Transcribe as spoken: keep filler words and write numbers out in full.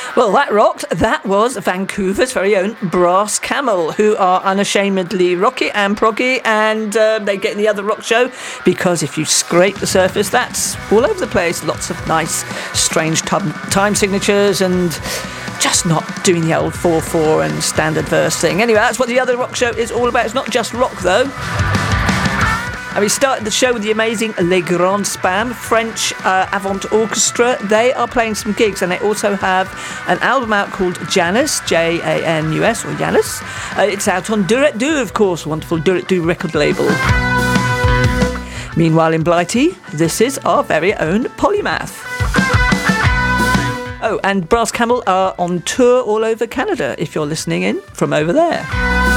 Well, that rocked. That was Vancouver's very own Brass Camel, who are unashamedly rocky and proggy, and uh, they get in the other rock show because if you scrape the surface, that's all over the place. Lots of nice, strange t- time signatures and just not doing the old four four and standard verse thing. Anyway, that's what the other rock show is all about. It's not just rock, though. And we started the show with the amazing Les Grands Spam, French uh, Avant Orchestra. They are playing some gigs, and they also have an album out called Janus, J A N U S, or Janus. Uh, it's out on Duret Du, of course, wonderful Duret Du record label. Meanwhile in Blighty, this is our very own Polymath. Oh, and Brass Camel are on tour all over Canada, if you're listening in from over there.